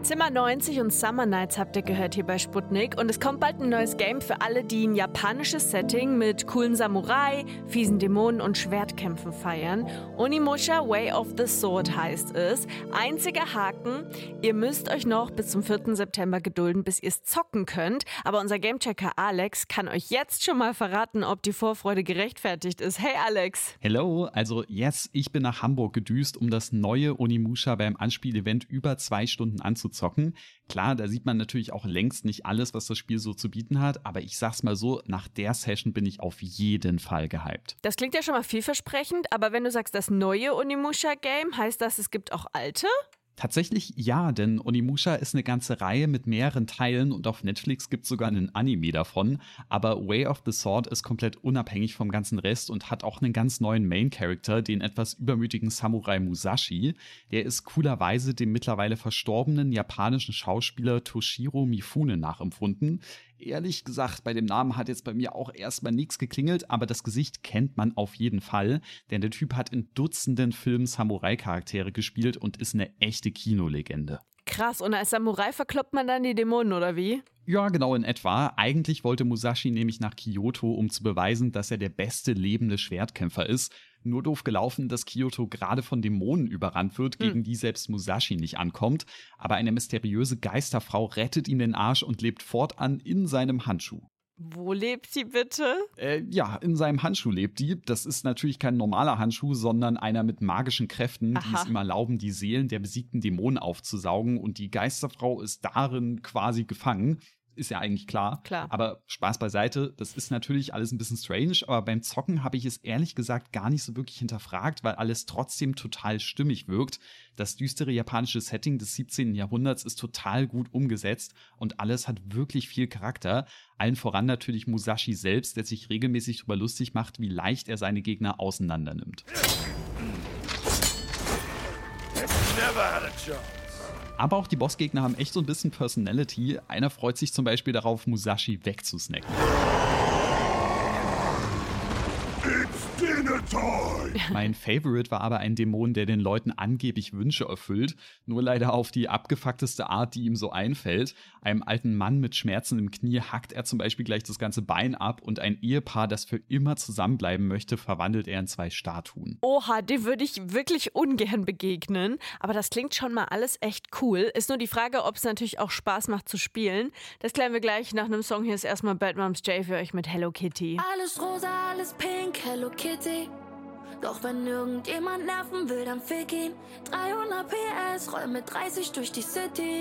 Zimmer 90 und Summer Nights habt ihr gehört hier bei Sputnik. Und es kommt bald ein neues Game für alle, die ein japanisches Setting mit coolen Samurai, fiesen Dämonen und Schwertkämpfen feiern. Onimusha Way of the Sword heißt es. Einziger Haken, ihr müsst euch noch bis zum 4. September gedulden, bis ihr es zocken könnt. Aber unser Gamechecker Alex kann euch jetzt schon mal verraten, ob die Vorfreude gerechtfertigt ist. Hey Alex! Hello, also yes, ich bin nach Hamburg gedüst, um das neue Onimusha beim Anspielevent über 2 Stunden anzuzocken. Klar, da sieht man natürlich auch längst nicht alles, was das Spiel so zu bieten hat, aber ich sag's mal so, nach der Session bin ich auf jeden Fall gehypt. Das klingt ja schon mal vielversprechend, aber wenn du sagst, das neue Onimusha-Game, heißt das, es gibt auch alte? Tatsächlich ja, denn Onimusha ist eine ganze Reihe mit mehreren Teilen und auf Netflix gibt es sogar einen Anime davon. Aber Way of the Sword ist komplett unabhängig vom ganzen Rest und hat auch einen ganz neuen Main-Character, den etwas übermütigen Samurai Musashi. Der ist coolerweise dem mittlerweile verstorbenen japanischen Schauspieler Toshiro Mifune nachempfunden. Ehrlich gesagt, bei dem Namen hat jetzt bei mir auch erstmal nichts geklingelt, aber das Gesicht kennt man auf jeden Fall, denn der Typ hat in Dutzenden Filmen Samurai-Charaktere gespielt und ist eine echte Kinolegende. Krass, und als Samurai verkloppt man dann die Dämonen, oder wie? Ja, genau in etwa. Eigentlich wollte Musashi nämlich nach Kyoto, um zu beweisen, dass er der beste lebende Schwertkämpfer ist. Nur doof gelaufen, dass Kyoto gerade von Dämonen überrannt wird, gegen die selbst Musashi nicht ankommt. Aber eine mysteriöse Geisterfrau rettet ihm den Arsch und lebt fortan in seinem Handschuh. Wo lebt sie bitte? Ja, in seinem Handschuh lebt die. Das ist natürlich kein normaler Handschuh, sondern einer mit magischen Kräften, die es ihm erlauben, die Seelen der besiegten Dämonen aufzusaugen. Und die Geisterfrau ist darin quasi gefangen. Ist ja eigentlich klar. Aber Spaß beiseite, das ist natürlich alles ein bisschen strange, aber beim Zocken habe ich es ehrlich gesagt gar nicht so wirklich hinterfragt, weil alles trotzdem total stimmig wirkt. Das düstere japanische Setting des 17. Jahrhunderts ist total gut umgesetzt und alles hat wirklich viel Charakter. Allen voran natürlich Musashi selbst, der sich regelmäßig darüber lustig macht, wie leicht er seine Gegner auseinandernimmt. Never had a chance. Aber auch die Bossgegner haben echt so ein bisschen Personality. Einer freut sich zum Beispiel darauf, Musashi wegzusnacken. It's dinner time! Mein Favorite war aber ein Dämon, der den Leuten angeblich Wünsche erfüllt. Nur leider auf die abgefuckteste Art, die ihm so einfällt. Einem alten Mann mit Schmerzen im Knie hackt er zum Beispiel gleich das ganze Bein ab und ein Ehepaar, das für immer zusammenbleiben möchte, verwandelt er in 2 Statuen. Oha, dem würde ich wirklich ungern begegnen. Aber das klingt schon mal alles echt cool. Ist nur die Frage, ob es natürlich auch Spaß macht zu spielen. Das klären wir gleich nach einem Song. Hier ist erstmal Bad Moms J für euch mit Hello Kitty. Alles rosa, alles pink, Hello Kitty. Doch wenn irgendjemand nerven will, dann fick ihn. 300 PS, roll mit 30 durch die City.